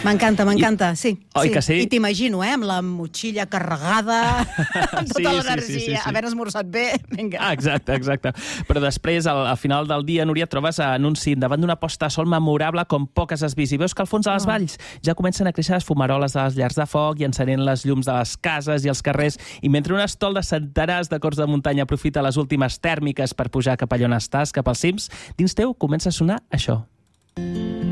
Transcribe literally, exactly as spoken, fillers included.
M'encanta, m'encanta, sí. Oi sí. que sí? I t'imagino, eh, amb la motxilla carregada, amb tota Sí, sí, l'energia, sí, sí, sí. havent esmorzat bé, vinga. Ah, exacte, exacte. Però després, al, al final del dia, Núria, et trobes anunci davant d'una posta de sol memorable com poques has vist. I veus que al fons de les Oh. valls ja comencen a créixer les fumaroles de les llars de foc i encenent les llums de les cases i els carrers. I mentre un estol de centenars de cors de muntanya aprofita les últimes tèrmiques per pujar cap allà on estàs, cap als cims, dins teu comença a sonar això.